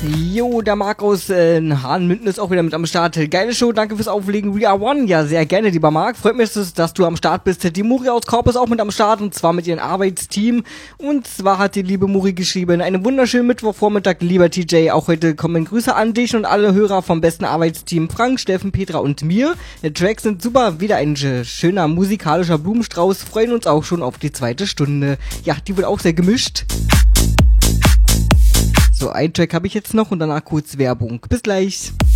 Jo, der Marc aus Hahnmünden ist auch wieder mit am Start. Geile Show, danke fürs Auflegen. We are one. Ja, sehr gerne, lieber Marc. Freut mich, dass du am Start bist. Die Muri aus Korp ist auch mit am Start und zwar mit ihrem Arbeitsteam. Und zwar hat die liebe Muri geschrieben, einen wunderschönen Mittwochvormittag, lieber TJ. Auch heute kommen Grüße an dich und alle Hörer vom besten Arbeitsteam Frank, Steffen, Petra und mir. Die Tracks sind super, wieder ein schöner musikalischer Blumenstrauß. Freuen uns auch schon auf die zweite Stunde. Ja, die wird auch sehr gemischt. So, einen Track habe ich jetzt noch und danach kurz Werbung. Bis gleich.